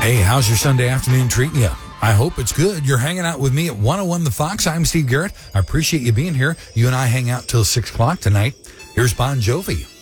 Hey, how's your Sunday afternoon treating you? I hope it's good. You're hanging out with me at 101 The Fox. I'm Steve Garrett. I appreciate you being here. You and I hang out till 6 o'clock tonight. Here's Bon Jovi.